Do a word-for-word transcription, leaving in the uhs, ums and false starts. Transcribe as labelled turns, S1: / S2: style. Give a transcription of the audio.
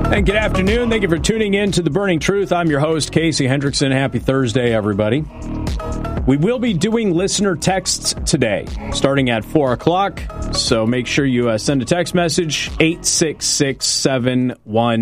S1: And good afternoon. Thank you for tuning in to The Burning Truth. I'm your host, Casey Hendrickson. Happy Thursday, everybody. We will be doing listener texts today, starting at four o'clock. So make sure you uh, send a text message, eight six six, seven one